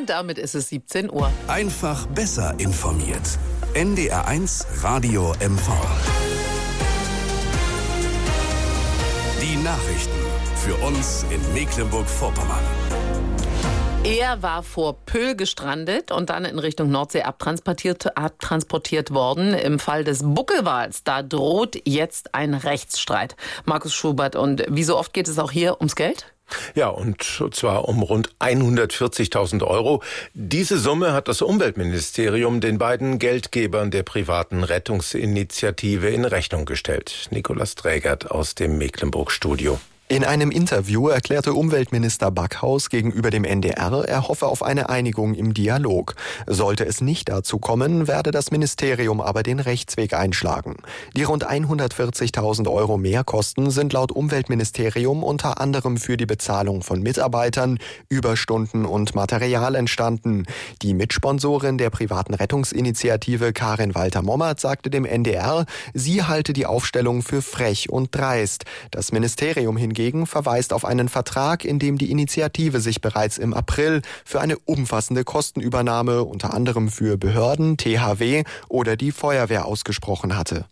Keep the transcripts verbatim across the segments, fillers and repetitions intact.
Und damit ist es siebzehn Uhr. Einfach besser informiert. N D R eins Radio M V. Die Nachrichten für uns in Mecklenburg-Vorpommern. Er war vor Pöhl gestrandet und dann in Richtung Nordsee abtransportiert, abtransportiert worden. Im Fall des Buckelwals, da droht jetzt ein Rechtsstreit. Markus Schubert, und wie so oft geht es auch hier ums Geld? Ja, und zwar um rund hundertvierzigtausend Euro. Diese Summe hat das Umweltministerium den beiden Geldgebern der privaten Rettungsinitiative in Rechnung gestellt. Nikolaus Trägert aus dem Mecklenburg-Studio. In einem Interview erklärte Umweltminister Backhaus gegenüber dem N D R, er hoffe auf eine Einigung im Dialog. Sollte es nicht dazu kommen, werde das Ministerium aber den Rechtsweg einschlagen. Die rund hundertvierzigtausend Euro Mehrkosten sind laut Umweltministerium unter anderem für die Bezahlung von Mitarbeitern, Überstunden und Material entstanden. Die Mitsponsorin der privaten Rettungsinitiative Karin Walter-Mommert sagte dem N D R, sie halte die Aufstellung für frech und dreist. Das Ministerium hingegen verweist auf einen Vertrag, in dem die Initiative sich bereits im April für eine umfassende Kostenübernahme unter anderem für Behörden, T H W oder die Feuerwehr ausgesprochen hatte.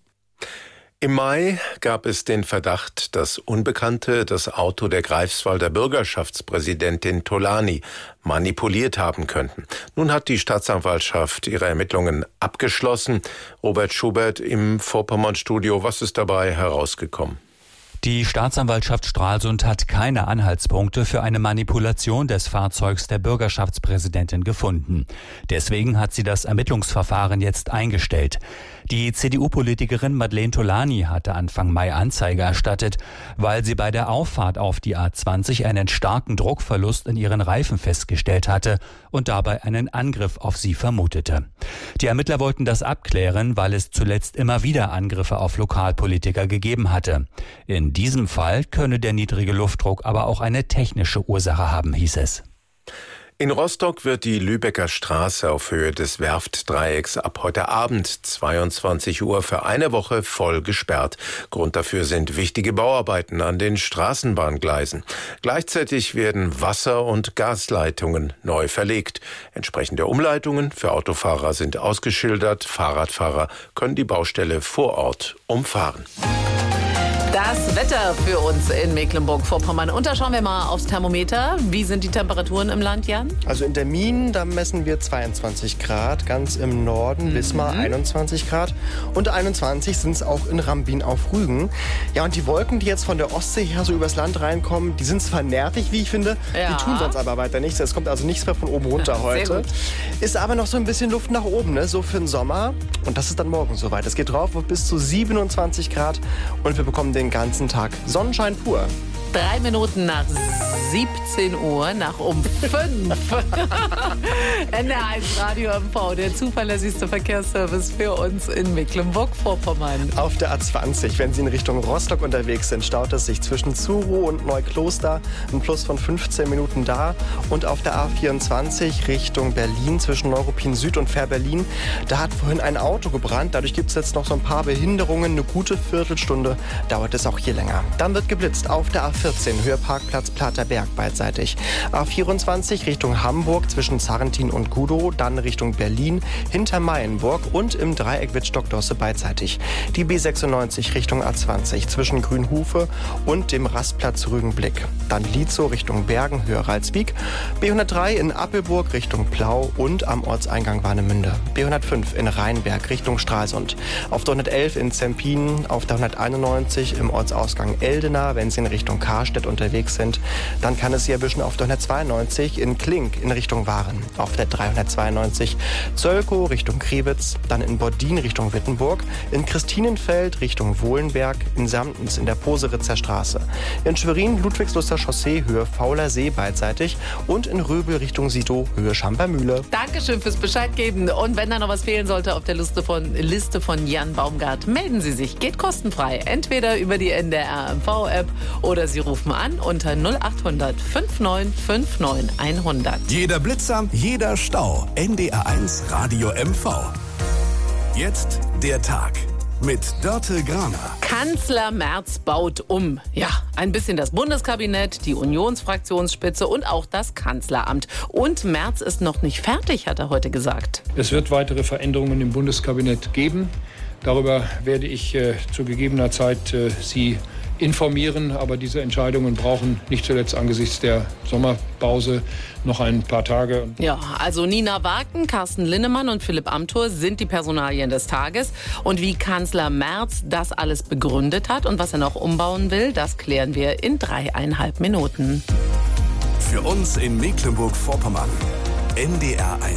Im Mai gab es den Verdacht, dass Unbekannte das Auto der Greifswalder Bürgerschaftspräsidentin Tolani manipuliert haben könnten. Nun hat die Staatsanwaltschaft ihre Ermittlungen abgeschlossen. Robert Schubert im Vorpommern-Studio, was ist dabei herausgekommen? Die Staatsanwaltschaft Stralsund hat keine Anhaltspunkte für eine Manipulation des Fahrzeugs der Bürgerschaftspräsidentin gefunden. Deswegen hat sie das Ermittlungsverfahren jetzt eingestellt. Die C D U-Politikerin Madeleine Tolani hatte Anfang Mai Anzeige erstattet, weil sie bei der Auffahrt auf die A zwanzig einen starken Druckverlust in ihren Reifen festgestellt hatte und dabei einen Angriff auf sie vermutete. Die Ermittler wollten das abklären, weil es zuletzt immer wieder Angriffe auf Lokalpolitiker gegeben hatte. In diesem Fall könne der niedrige Luftdruck aber auch eine technische Ursache haben, hieß es. In Rostock wird die Lübecker Straße auf Höhe des Werftdreiecks ab heute Abend zweiundzwanzig Uhr für eine Woche voll gesperrt. Grund dafür sind wichtige Bauarbeiten an den Straßenbahngleisen. Gleichzeitig werden Wasser- und Gasleitungen neu verlegt. Entsprechende Umleitungen für Autofahrer sind ausgeschildert. Fahrradfahrer können die Baustelle vor Ort umfahren. Das Wetter für uns in Mecklenburg-Vorpommern. Und da schauen wir mal aufs Thermometer. Wie sind die Temperaturen im Land, Jan? Also in der Mien, da messen wir zweiundzwanzig Grad. Ganz im Norden, mhm. Wismar einundzwanzig Grad. Und einundzwanzig sind es auch in Rambin auf Rügen. Ja, und die Wolken, die jetzt von der Ostsee her so übers Land reinkommen, die sind zwar nervig, wie ich finde, ja. Die tun sonst aber weiter nichts. Es kommt also nichts mehr von oben runter heute. Sehr gut. Ist aber noch so ein bisschen Luft nach oben, ne? So für den Sommer. Und das ist dann morgen soweit. Es geht drauf auf bis zu siebenundzwanzig Grad. Und wir bekommen den ganzen Tag Sonnenschein pur. Drei Minuten nach siebzehn Uhr, nach um fünf. N D R eins Radio M V, der zuverlässigste Verkehrsservice für uns in Mecklenburg-Vorpommern. Auf der A zwanzig, wenn Sie in Richtung Rostock unterwegs sind, staut es sich zwischen Zuro und Neukloster. Ein Plus von fünfzehn Minuten da. Und auf der A vierundzwanzig Richtung Berlin zwischen Neuruppin Süd und Fähr-Berlin. Da hat vorhin ein Auto gebrannt. Dadurch gibt es jetzt noch so ein paar Behinderungen. Eine gute Viertelstunde dauert es auch hier länger. Dann wird geblitzt auf der A vierzehn, Höhe Parkplatz Platerberg beidseitig. A vierundzwanzig Richtung Hamburg zwischen Zarrentin und Gudow, dann Richtung Berlin, hinter Mayenburg und im Dreieck Wittstock-Dosse beidseitig. Die B sechsundneunzig Richtung A zwanzig zwischen Grünhufe und dem Rastplatz Rügenblick. Dann Lietzow Richtung Bergen, Höhe Ralswiek. B hundertdrei in Appelburg Richtung Plau und am Ortseingang Warnemünde. B hundertfünf in Rheinberg Richtung Stralsund. Auf der hundertelf in Zempin, auf der hunderteinundneunzig im Ortsausgang Eldena, wenn Sie in Richtung Karstedt unterwegs sind. Dann kann es Sie erwischen auf der hundertzweiundneunzig in Klink in Richtung Waren. Auf der dreihundertzweiundneunzig Zölkow Richtung Kriwitz, dann in Bordin Richtung Wittenburg, in Christinenfeld Richtung Wohlenberg, in Samtens in der Poseritzer Straße. In Schwerin Ludwigsluster Chaussee Höhe Fauler See beidseitig und in Röbel Richtung Sidow Höhe Schampermühle. Dankeschön fürs Bescheid geben. Und wenn da noch was fehlen sollte auf der Liste von, Liste von Jan Baumgart, melden Sie sich. Geht kostenfrei. Entweder über die N D R M V-App oder Sie rufen an unter null acht hundert neunundfünfzig neunundfünfzig hundert. Jeder Blitzer, jeder Stau. N D R eins Radio M V. Jetzt der Tag. mit Dörte Graner. Kanzler Merz baut um. Ja, ein bisschen das Bundeskabinett, die Unionsfraktionsspitze und auch das Kanzleramt. Und Merz ist noch nicht fertig, hat er heute gesagt. Es wird weitere Veränderungen im Bundeskabinett geben. Darüber werde ich äh, zu gegebener Zeit äh, Sie informieren. Aber diese Entscheidungen brauchen nicht zuletzt angesichts der Sommerpause noch ein paar Tage. Ja, also Nina Waken, Carsten Linnemann und Philipp Amthor sind die Personalien des Tages. Und wie Kanzler Merz das alles begründet hat und was er noch umbauen will, das klären wir in dreieinhalb Minuten. Für uns in Mecklenburg-Vorpommern, N D R eins.